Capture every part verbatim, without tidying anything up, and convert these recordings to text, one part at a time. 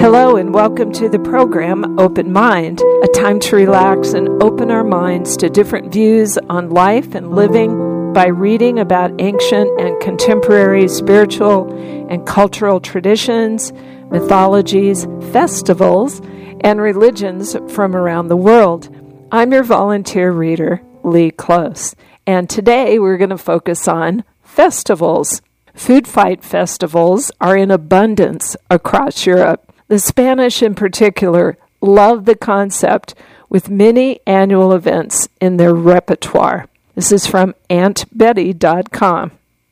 Hello and welcome to the program Open Mind, a time to relax and open our minds to different views on life and living by reading about ancient and contemporary spiritual and cultural traditions, mythologies, festivals, and religions from around the world. I'm your volunteer reader, Lee Close, and today we're going to focus on festivals. Food fight festivals are in abundance across Europe. The Spanish in particular love the concept with many annual events in their repertoire. This is from aunt betty dot com.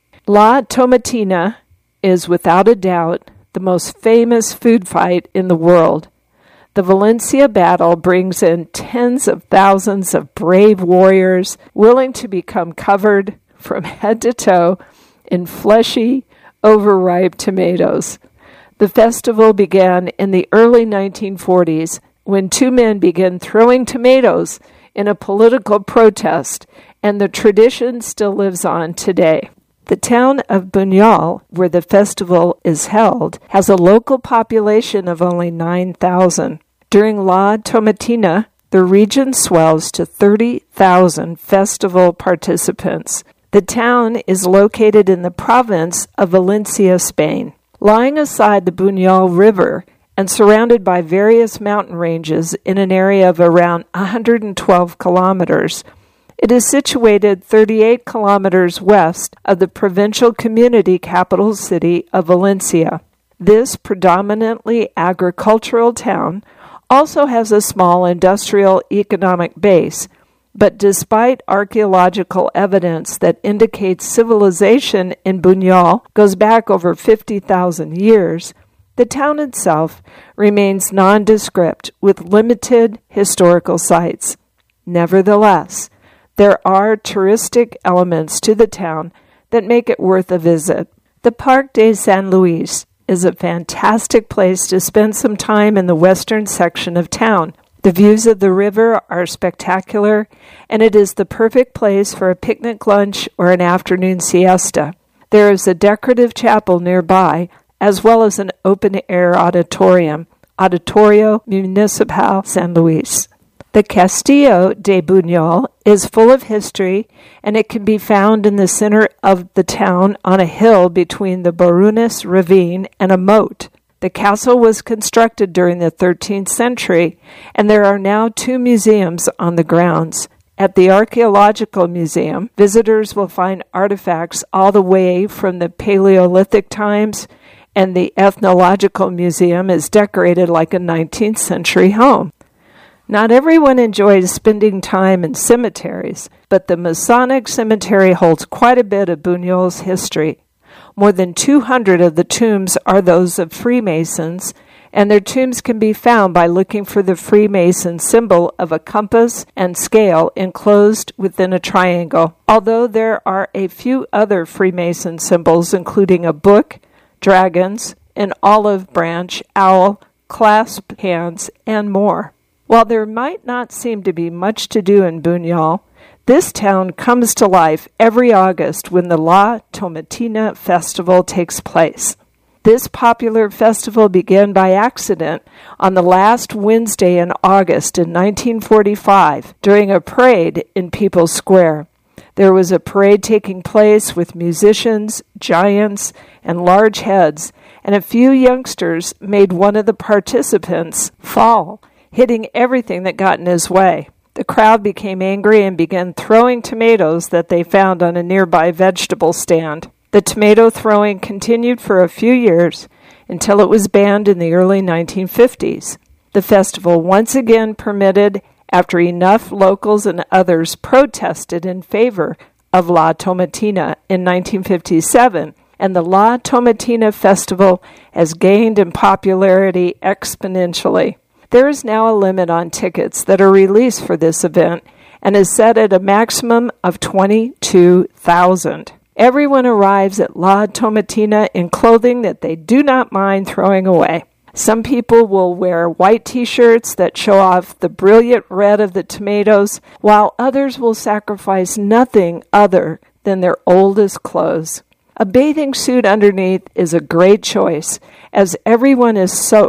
La Tomatina is without a doubt the most famous food fight in the world. The Valencia battle brings in tens of thousands of brave warriors willing to become covered from head to toe in fleshy, overripe tomatoes. The festival began in the early nineteen forties when two men began throwing tomatoes in a political protest, and the tradition still lives on today. The town of Buñol, where the festival is held, has a local population of only nine thousand. During La Tomatina, the region swells to thirty thousand festival participants. The town is located in the province of Valencia, Spain. Lying aside the Buñol River and surrounded by various mountain ranges in an area of around one hundred twelve kilometers, it is situated thirty-eight kilometers west of the provincial community capital city of Valencia. This predominantly agricultural town also has a small industrial economic base, but despite archaeological evidence that indicates civilization in Buñol goes back over fifty thousand years, the town itself remains nondescript with limited historical sites. Nevertheless, there are touristic elements to the town that make it worth a visit. The Parc de San Luis is a fantastic place to spend some time in the western section of town. The views of the river are spectacular, and it is the perfect place for a picnic lunch or an afternoon siesta. There is a decorative chapel nearby, as well as an open-air auditorium, Auditorio Municipal San Luis. The Castillo de Buñol is full of history, and it can be found in the center of the town on a hill between the Borunas ravine and a moat. The castle was constructed during the thirteenth century, and there are now two museums on the grounds. At the Archaeological Museum, visitors will find artifacts all the way from the Paleolithic times, and the Ethnological Museum is decorated like a nineteenth century home. Not everyone enjoys spending time in cemeteries, but the Masonic Cemetery holds quite a bit of Buñol's history. More than two hundred of the tombs are those of Freemasons, and their tombs can be found by looking for the Freemason symbol of a compass and scale enclosed within a triangle. Although there are a few other Freemason symbols, including a book, dragons, an olive branch, owl, clasped hands, and more. While there might not seem to be much to do in Buñol, this town comes to life every August when the La Tomatina Festival takes place. This popular festival began by accident on the last Wednesday in August in nineteen forty-five during a parade in People's Square. There was a parade taking place with musicians, giants, and large heads, and a few youngsters made one of the participants fall, hitting everything that got in his way. The crowd became angry and began throwing tomatoes that they found on a nearby vegetable stand. The tomato throwing continued for a few years until it was banned in the early nineteen fifties. The festival once again permitted after enough locals and others protested in favor of La Tomatina in nineteen fifty-seven, and the La Tomatina Festival has gained in popularity exponentially. There is now a limit on tickets that are released for this event and is set at a maximum of twenty-two thousand. Everyone arrives at La Tomatina in clothing that they do not mind throwing away. Some people will wear white t-shirts that show off the brilliant red of the tomatoes, while others will sacrifice nothing other than their oldest clothes. A bathing suit underneath is a great choice, as everyone is soaked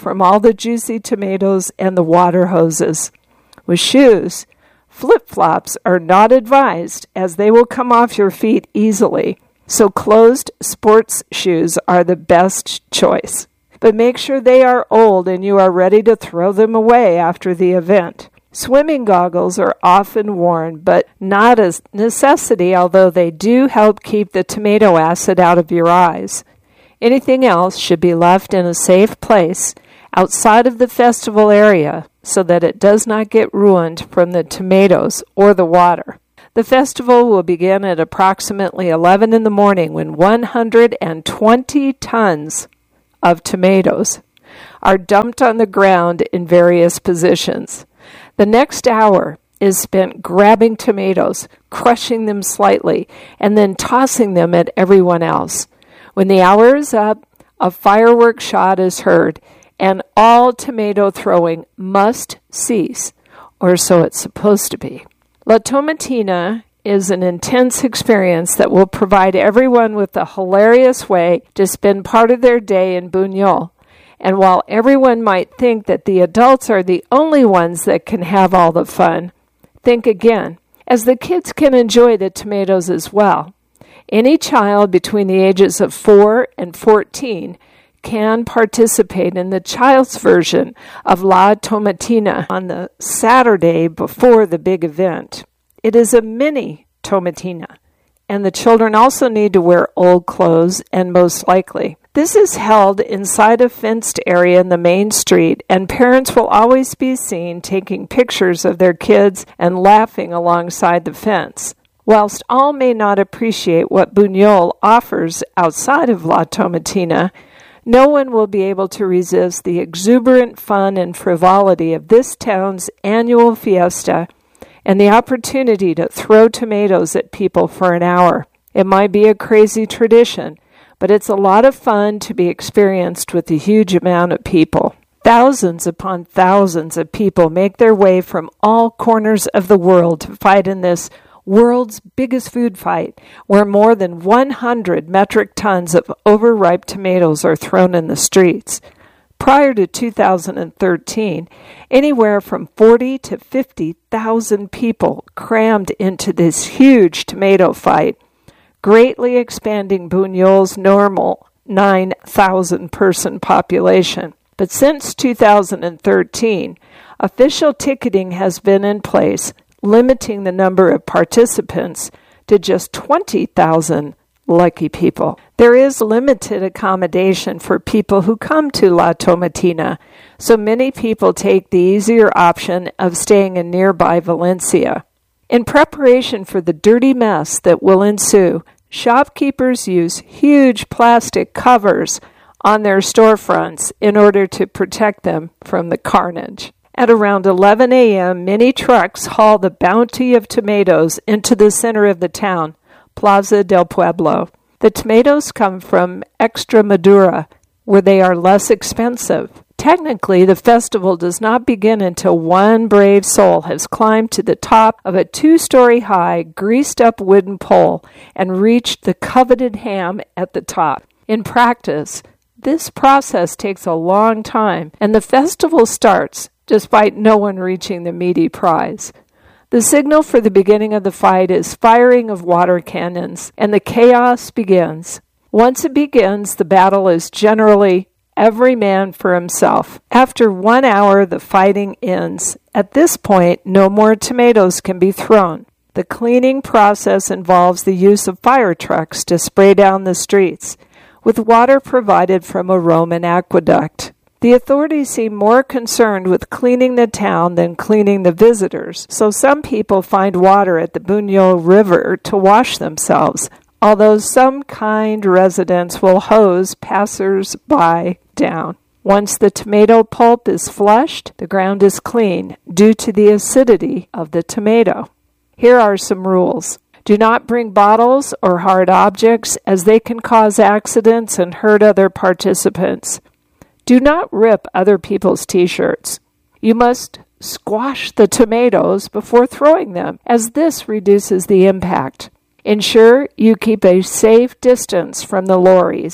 from all the juicy tomatoes and the water hoses. With shoes, flip-flops are not advised as they will come off your feet easily, so closed sports shoes are the best choice. But make sure they are old and you are ready to throw them away after the event. Swimming goggles are often worn, but not a necessity, although they do help keep the tomato acid out of your eyes. Anything else should be left in a safe place outside of the festival area so that it does not get ruined from the tomatoes or the water. The festival will begin at approximately eleven in the morning when one hundred twenty tons of tomatoes are dumped on the ground in various positions. The next hour is spent grabbing tomatoes, crushing them slightly, and then tossing them at everyone else. When the hour is up, a fireworks shot is heard, and all tomato throwing must cease, or so it's supposed to be. La Tomatina is an intense experience that will provide everyone with a hilarious way to spend part of their day in Buñol. And while everyone might think that the adults are the only ones that can have all the fun, think again, as the kids can enjoy the tomatoes as well. Any child between the ages of four and fourteen can participate in the child's version of La Tomatina on the Saturday before the big event. It is a mini tomatina, and the children also need to wear old clothes, and most likely. This is held inside a fenced area in the main street, and parents will always be seen taking pictures of their kids and laughing alongside the fence. Whilst all may not appreciate what Buñol offers outside of La Tomatina, no one will be able to resist the exuberant fun and frivolity of this town's annual fiesta and the opportunity to throw tomatoes at people for an hour. It might be a crazy tradition, but it's a lot of fun to be experienced with a huge amount of people. Thousands upon thousands of people make their way from all corners of the world to fight in this world's biggest food fight, where more than one hundred metric tons of overripe tomatoes are thrown in the streets. Prior to two thousand thirteen, anywhere from forty to fifty thousand people crammed into this huge tomato fight, greatly expanding Buñol's normal nine thousand person population. But since two thousand thirteen, official ticketing has been in place, limiting the number of participants to just twenty thousand lucky people. There is limited accommodation for people who come to La Tomatina, so many people take the easier option of staying in nearby Valencia. In preparation for the dirty mess that will ensue, shopkeepers use huge plastic covers on their storefronts in order to protect them from the carnage. At around eleven a.m., many trucks haul the bounty of tomatoes into the center of the town, Plaza del Pueblo. The tomatoes come from Extremadura, where they are less expensive. Technically, the festival does not begin until one brave soul has climbed to the top of a two-story high, greased-up wooden pole and reached the coveted ham at the top. In practice, this process takes a long time, and the festival starts despite no one reaching the meaty prize. The signal for the beginning of the fight is firing of water cannons, and the chaos begins. Once it begins, the battle is generally every man for himself. After one hour, the fighting ends. At this point, no more tomatoes can be thrown. The cleaning process involves the use of fire trucks to spray down the streets, with water provided from a Roman aqueduct. The authorities seem more concerned with cleaning the town than cleaning the visitors, so some people find water at the Buñol River to wash themselves, although some kind residents will hose passers-by down. Once the tomato pulp is flushed, the ground is clean due to the acidity of the tomato. Here are some rules. Do not bring bottles or hard objects, as they can cause accidents and hurt other participants. Do not rip other people's t-shirts. You must squash the tomatoes before throwing them, as this reduces the impact. Ensure you keep a safe distance from the lorries.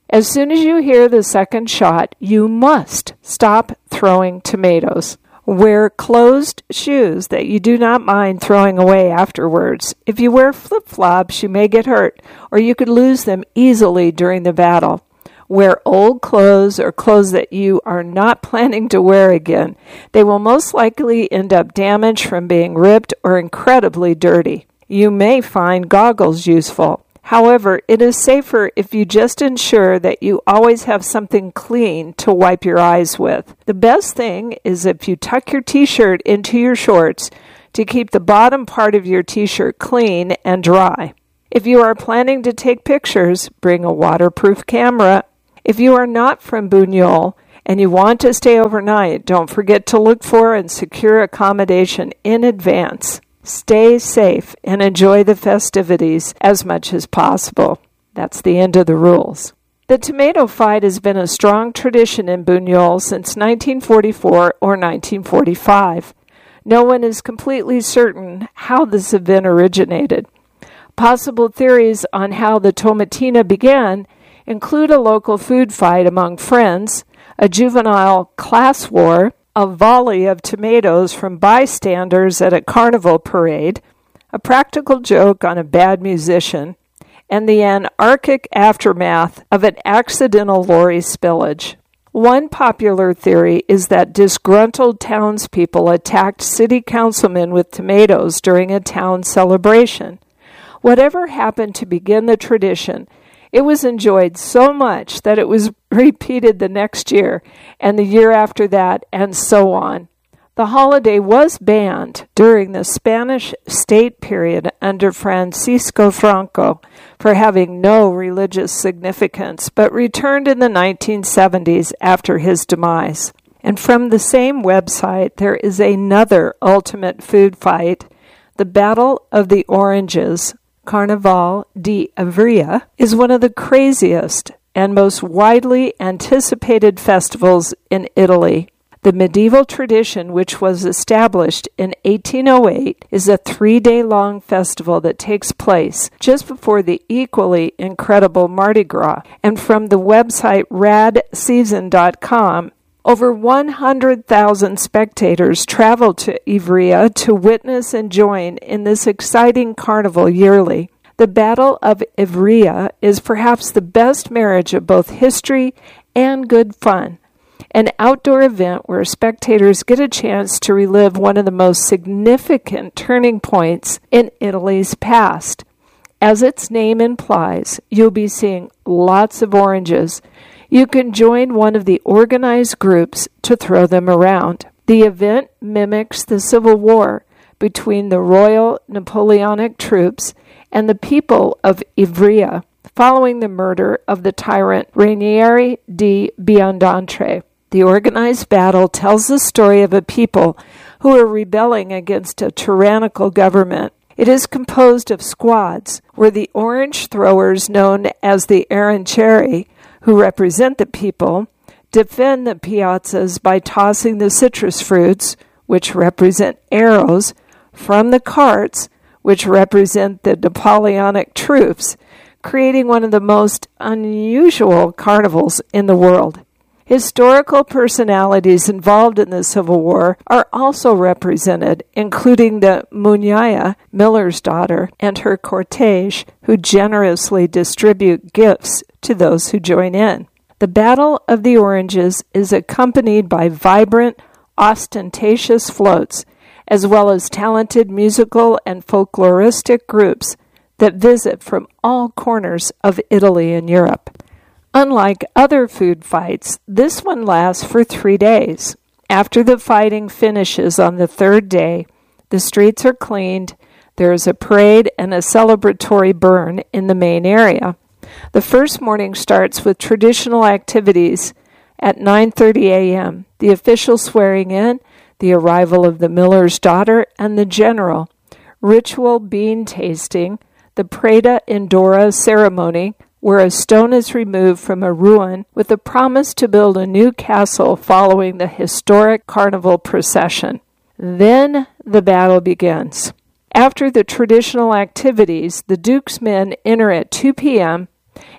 As soon as you hear the second shot, you must stop throwing tomatoes. Wear closed shoes that you do not mind throwing away afterwards. If you wear flip-flops, you may get hurt, or you could lose them easily during the battle. Wear old clothes or clothes that you are not planning to wear again. They will most likely end up damaged from being ripped or incredibly dirty. You may find goggles useful. However, it is safer if you just ensure that you always have something clean to wipe your eyes with. The best thing is if you tuck your t-shirt into your shorts to keep the bottom part of your t-shirt clean and dry. If you are planning to take pictures, bring a waterproof camera. If you are not from Buñol and you want to stay overnight, don't forget to look for and secure accommodation in advance. Stay safe and enjoy the festivities as much as possible. That's the end of the rules. The tomato fight has been a strong tradition in Buñol since nineteen forty-four or nineteen forty-five. No one is completely certain how this event originated. Possible theories on how the tomatina began include a local food fight among friends, a juvenile class war, a volley of tomatoes from bystanders at a carnival parade, a practical joke on a bad musician, and the anarchic aftermath of an accidental lorry spillage. One popular theory is that disgruntled townspeople attacked city councilmen with tomatoes during a town celebration. Whatever happened to begin the tradition, it was enjoyed so much that it was repeated the next year, and the year after that, and so on. The holiday was banned during the Spanish state period under Francisco Franco for having no religious significance, but returned in the nineteen seventies after his demise. And from the same website, there is another ultimate food fight, the Battle of the Oranges. Carnaval di Ivrea is one of the craziest and most widely anticipated festivals in Italy. The medieval tradition, which was established in eighteen oh eight, is a three-day-long festival that takes place just before the equally incredible Mardi Gras. And from the website rad season dot com, over one hundred thousand spectators travel to Ivrea to witness and join in this exciting carnival yearly. The Battle of Ivrea is perhaps the best marriage of both history and good fun, an outdoor event where spectators get a chance to relive one of the most significant turning points in Italy's past. As its name implies, you'll be seeing lots of oranges. You can join one of the organized groups to throw them around. The event mimics the Civil War between the Royal Napoleonic troops and the people of Ivrea following the murder of the tyrant Ranieri di Buondelmonte. The organized battle tells the story of a people who are rebelling against a tyrannical government. It is composed of squads where the orange throwers, known as the arancieri, who represent the people, defend the piazzas by tossing the citrus fruits, which represent arrows, from the carts, which represent the Napoleonic troops, creating one of the most unusual carnivals in the world. Historical personalities involved in the Civil War are also represented, including the Mugnaya, Miller's daughter, and her cortege, who generously distribute gifts to those who join in. The Battle of the Oranges is accompanied by vibrant, ostentatious floats, as well as talented musical and folkloristic groups that visit from all corners of Italy and Europe. Unlike other food fights, this one lasts for three days. After the fighting finishes on the third day, the streets are cleaned, there is a parade and a celebratory burn in the main area. The first morning starts with traditional activities at nine thirty a.m., the official swearing in, the arrival of the miller's daughter and the general, ritual bean tasting, the Preda Indora ceremony, where a stone is removed from a ruin with the promise to build a new castle following the historic carnival procession. Then the battle begins. After the traditional activities, the Duke's men enter at two p.m.,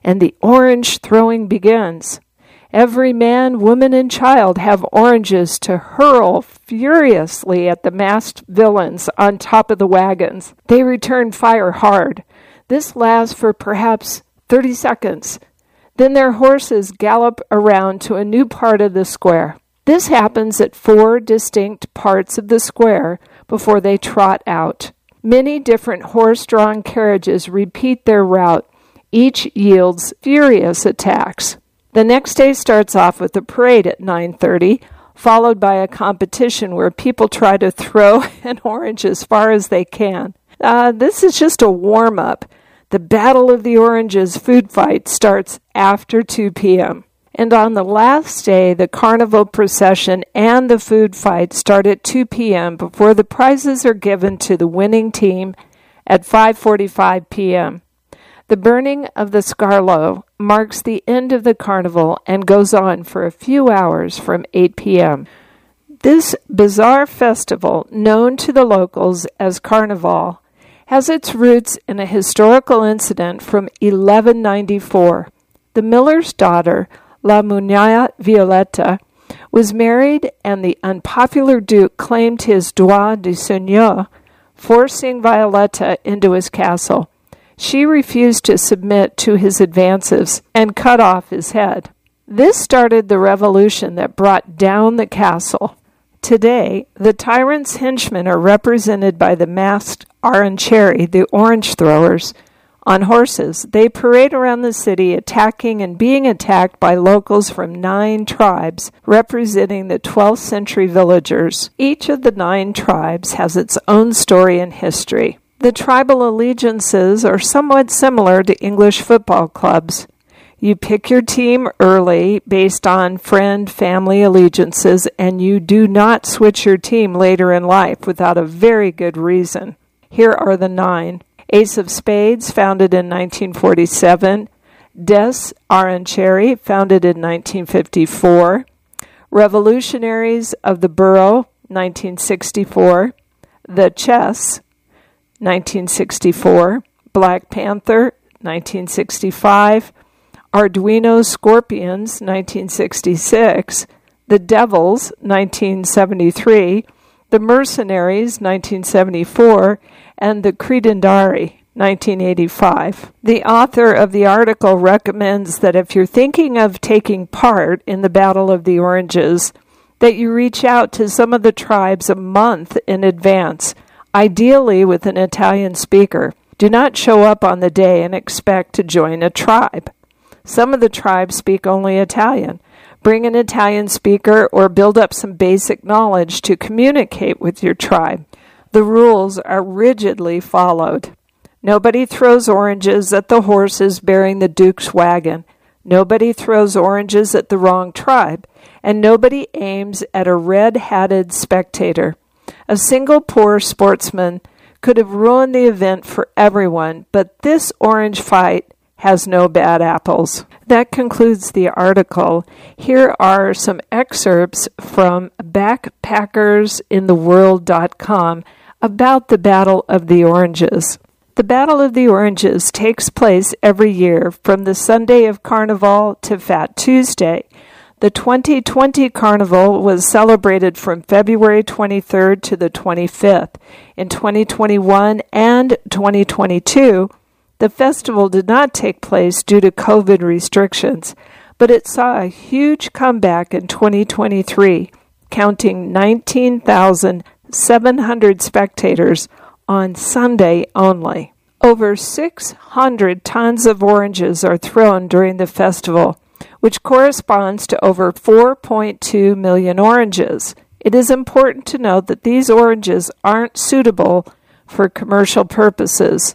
and the orange throwing begins. Every man, woman, and child have oranges to hurl furiously at the masked villains on top of the wagons. They return fire hard. This lasts for perhaps thirty seconds. Then their horses gallop around to a new part of the square. This happens at four distinct parts of the square before they trot out. Many different horse-drawn carriages repeat their route. Each yields furious attacks. The next day starts off with a parade at nine thirty, followed by a competition where people try to throw an orange as far as they can. Uh, this is just a warm-up. The Battle of the Oranges food fight starts after two p.m. And on the last day, the carnival procession and the food fight start at two p.m. before the prizes are given to the winning team at five forty-five p.m. The burning of the Scarlo marks the end of the carnival and goes on for a few hours from eight p.m. This bizarre festival, known to the locals as Carnival, has its roots in a historical incident from eleven ninety-four. The miller's daughter, La Muñeca Violeta, was married, and the unpopular duke claimed his droit de seigneur, forcing Violeta into his castle. She refused to submit to his advances and cut off his head. This started the revolution that brought down the castle. Today, the tyrant's henchmen are represented by the masked Arancieri, the orange throwers, on horses. They parade around the city, attacking and being attacked by locals from nine tribes, representing the twelfth century villagers. Each of the nine tribes has its own story and history. The tribal allegiances are somewhat similar to English football clubs. You pick your team early based on friend, family allegiances, and you do not switch your team later in life without a very good reason. Here are the nine. Ace of Spades, founded in nineteen forty-seven. Des Arancieri, founded in nineteen fifty-four. Revolutionaries of the Borough, nineteen sixty-four. The Chess, nineteen sixty-four. Black Panther, nineteen sixty-five. Arduino Scorpions, nineteen sixty-six. The Devils, nineteen seventy-three. The Mercenaries, nineteen seventy-four. And the Credendari, nineteen eighty-five. The author of the article recommends that if you're thinking of taking part in the Battle of the Oranges, that you reach out to some of the tribes a month in advance, ideally with an Italian speaker. Do not show up on the day and expect to join a tribe. Some of the tribes speak only Italian. Bring an Italian speaker or build up some basic knowledge to communicate with your tribe. The rules are rigidly followed. Nobody throws oranges at the horses bearing the Duke's wagon. Nobody throws oranges at the wrong tribe. And nobody aims at a red-hatted spectator. A single poor sportsman could have ruined the event for everyone, but this orange fight has no bad apples. That concludes the article. Here are some excerpts from backpackers in the world dot com about the Battle of the Oranges. The Battle of the Oranges takes place every year from the Sunday of Carnival to Fat Tuesday. The twenty twenty Carnival was celebrated from February twenty-third to the twenty-fifth. In twenty twenty-one and twenty twenty-two, the festival did not take place due to COVID restrictions, but it saw a huge comeback in twenty twenty-three, counting nineteen thousand seven hundred spectators on Sunday only. Over six hundred tons of oranges are thrown during the festival, which corresponds to over four point two million oranges. It is important to note that these oranges aren't suitable for commercial purposes.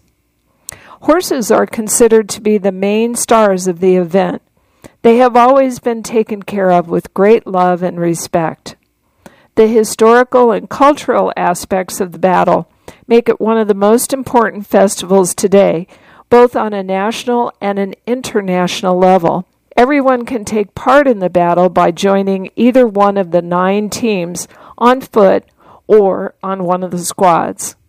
Horses are considered to be the main stars of the event. They have always been taken care of with great love and respect. The historical and cultural aspects of the battle make it one of the most important festivals today, both on a national and an international level. Everyone can take part in the battle by joining either one of the nine teams on foot or on one of the squads.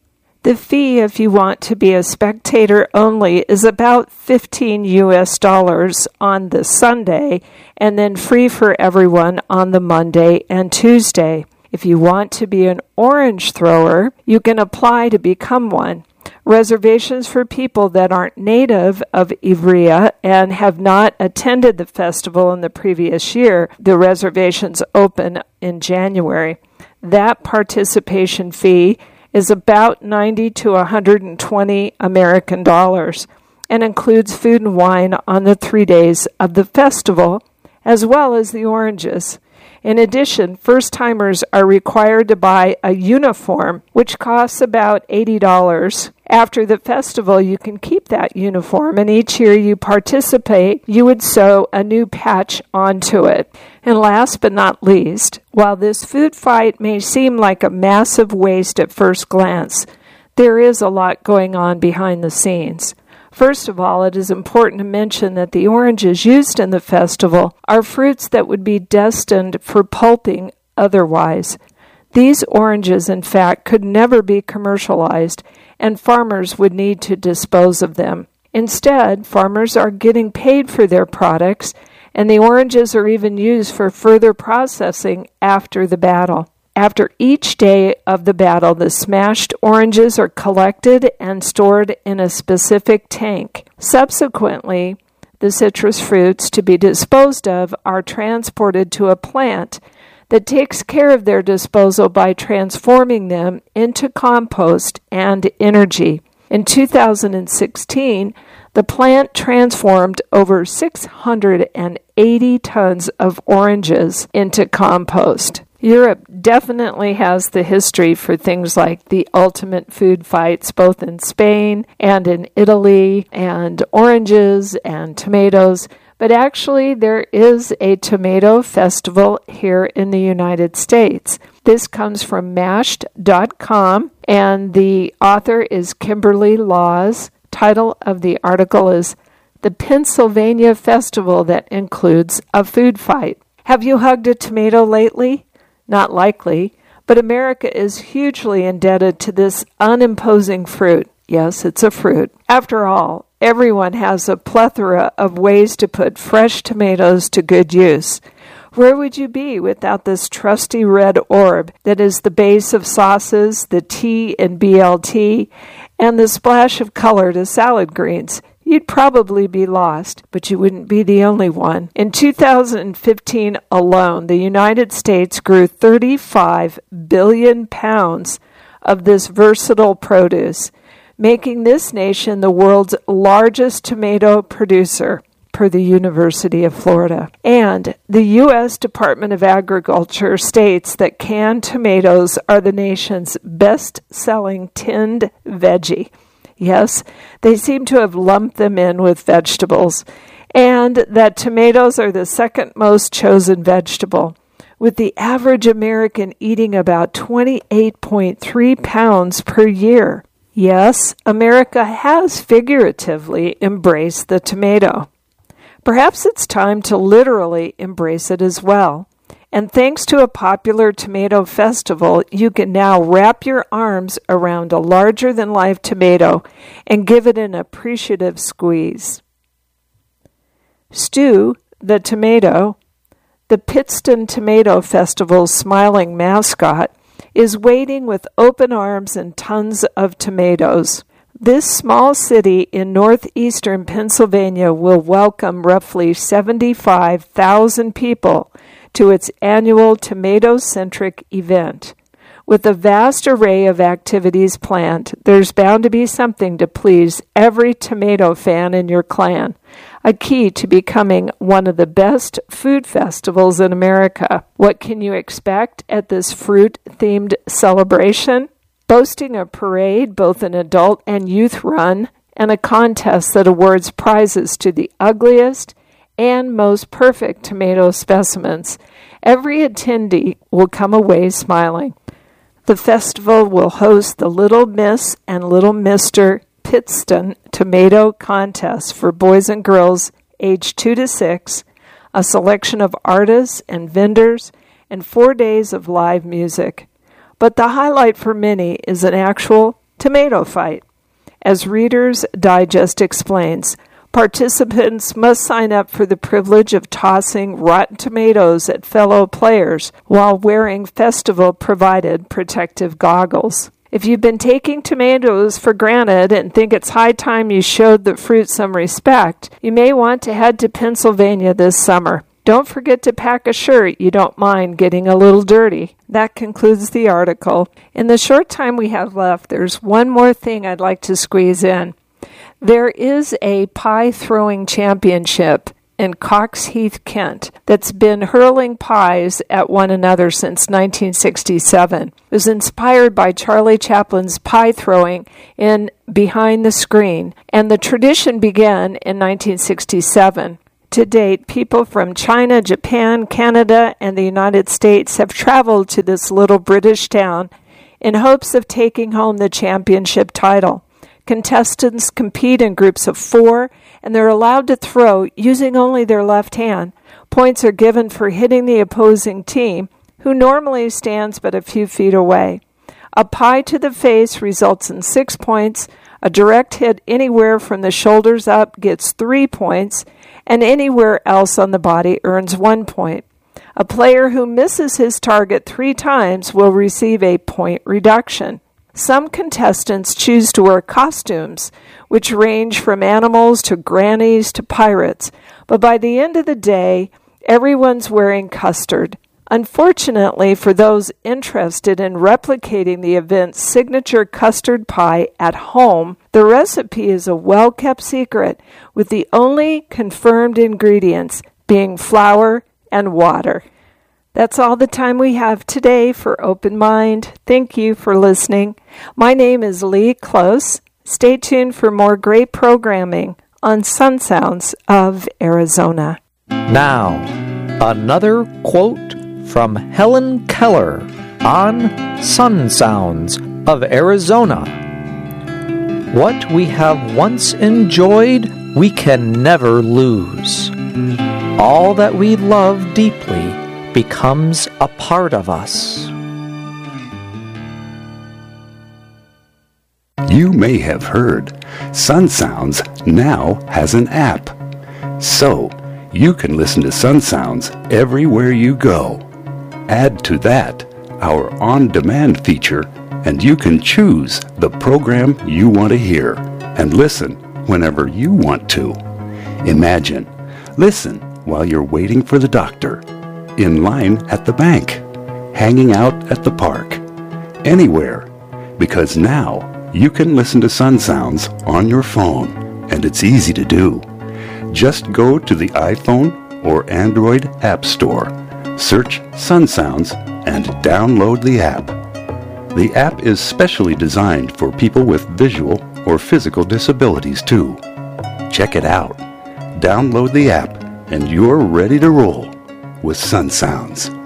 The fee, if you want to be a spectator only, is about fifteen U S dollars on the Sunday, and then free for everyone on the Monday and Tuesday. If you want to be an orange thrower, you can apply to become one. Reservations for people that aren't native of Ivrea and have not attended the festival in the previous year, the reservations open in January. That participation fee is about ninety to one hundred twenty American dollars and includes food and wine on the three days of the festival, as well as the oranges. In addition, first-timers are required to buy a uniform, which costs about eighty dollars. After the festival, you can keep that uniform, and each year you participate, you would sew a new patch onto it. And last but not least, while this food fight may seem like a massive waste at first glance, there is a lot going on behind the scenes. First of all, it is important to mention that the oranges used in the festival are fruits that would be destined for pulping otherwise. These oranges, in fact, could never be commercialized, and farmers would need to dispose of them. Instead, farmers are getting paid for their products, and the oranges are even used for further processing after the battle. After each day of the battle, the smashed oranges are collected and stored in a specific tank. Subsequently, the citrus fruits to be disposed of are transported to a plant that takes care of their disposal by transforming them into compost and energy. In two thousand sixteen, the plant transformed over six hundred eighty tons of oranges into compost. Europe definitely has the history for things like the ultimate food fights, both in Spain and in Italy, and oranges and tomatoes. But actually, there is a tomato festival here in the United States. This comes from mashed dot com, and the author is Kimberly Laws. Title of the article is The Pennsylvania Festival That Includes a Food Fight. Have you hugged a tomato lately? Not likely, but America is hugely indebted to this unimposing fruit. Yes, it's a fruit. After all, everyone has a plethora of ways to put fresh tomatoes to good use. Where would you be without this trusty red orb that is the base of sauces, the T in B L T, and the splash of color to salad greens? You'd probably be lost, but you wouldn't be the only one. In two thousand fifteen alone, the United States grew thirty-five billion pounds of this versatile produce, making this nation the world's largest tomato producer, per the University of Florida. And the U S Department of Agriculture states that canned tomatoes are the nation's best-selling tinned veggie. Yes, they seem to have lumped them in with vegetables, and that tomatoes are the second most chosen vegetable, with the average American eating about twenty-eight point three pounds per year. Yes, America has figuratively embraced the tomato. Perhaps it's time to literally embrace it as well. And thanks to a popular tomato festival, you can now wrap your arms around a larger-than-life tomato and give it an appreciative squeeze. Stu, the tomato, the Pittston Tomato Festival's smiling mascot, is waiting with open arms and tons of tomatoes. This small city in northeastern Pennsylvania will welcome roughly seventy-five thousand people to its annual tomato-centric event. With a vast array of activities planned, there's bound to be something to please every tomato fan in your clan, a key to becoming one of the best food festivals in America. What can you expect at this fruit-themed celebration? Boasting a parade, both an adult and youth run, and a contest that awards prizes to the ugliest and most perfect tomato specimens. Every attendee will come away smiling. The festival will host the Little Miss and Little Mister Pittston Tomato Contest for boys and girls aged two to six, a selection of artists and vendors, and four days of live music. But the highlight for many is an actual Tomato Fight. As Reader's Digest explains, participants must sign up for the privilege of tossing rotten tomatoes at fellow players while wearing festival-provided protective goggles. If you've been taking tomatoes for granted and think it's high time you showed the fruit some respect, you may want to head to Pennsylvania this summer. Don't forget to pack a shirt you don't mind getting a little dirty. That concludes the article. In the short time we have left, there's one more thing I'd like to squeeze in. There is a pie-throwing championship in Cox Heath, Kent, that's been hurling pies at one another since nineteen sixty-seven. It was inspired by Charlie Chaplin's pie throwing in Behind the Screen, and the tradition began in nineteen sixty-seven. To date, people from China, Japan, Canada, and the United States have traveled to this little British town in hopes of taking home the championship title. Contestants compete in groups of four, and they're allowed to throw using only their left hand. Points are given for hitting the opposing team, who normally stands but a few feet away. A pie to the face results in six points. A direct hit anywhere from the shoulders up gets three points, and anywhere else on the body earns one point. A player who misses his target three times will receive a point reduction. Some contestants choose to wear costumes, which range from animals to grannies to pirates, but by the end of the day, everyone's wearing custard. Unfortunately, for those interested in replicating the event's signature custard pie at home, the recipe is a well-kept secret, with the only confirmed ingredients being flour and water. That's all the time we have today for Open Mind. Thank you for listening. My name is Lee Close. Stay tuned for more great programming on Sun Sounds of Arizona. Now, another quote from Helen Keller on Sun Sounds of Arizona. What we have once enjoyed, we can never lose. All that we love deeply becomes a part of us. You may have heard Sun Sounds now has an app. So, you can listen to Sun Sounds everywhere you go. Add to that our on-demand feature, and you can choose the program you want to hear and listen whenever you want to. Imagine, listen while you're waiting for the doctor, in line at the bank, hanging out at the park, anywhere, because now you can listen to Sun Sounds on your phone, and it's easy to do. Just go to the iPhone or Android App Store, search Sun Sounds, and download the app. The app is specially designed for people with visual or physical disabilities too. Check it out. Download the app, and you're ready to roll with Sun Sounds.